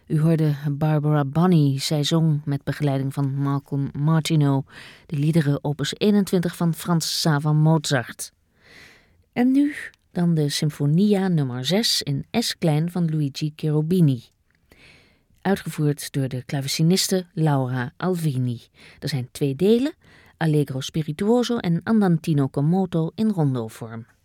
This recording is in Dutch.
U hoorde Barbara Bonney. Zij zong met begeleiding van Malcolm Martineau de liederen opus 21 van Franz Xaver van Mozart. En nu dan de Sinfonia nummer 6 in S-klein van Luigi Cherubini. Uitgevoerd door de klaveciniste Laura Alvini. Er zijn 2 delen, Allegro spirituoso en Andantino con moto in rondo vorm.